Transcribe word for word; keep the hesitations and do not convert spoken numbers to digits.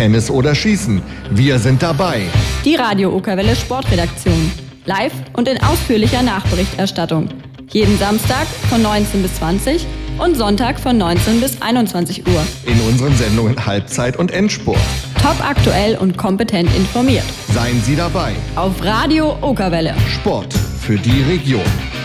Tennis oder Schießen. Wir sind dabei. Die Radio Okerwelle Sportredaktion. Live und in ausführlicher Nachberichterstattung. Jeden Samstag von neunzehn bis zwanzig und Sonntag von neunzehn bis einundzwanzig Uhr. In unseren Sendungen Halbzeit und Endspurt. Top aktuell und kompetent informiert. Seien Sie dabei. Auf Radio Okerwelle. Sport für die Region.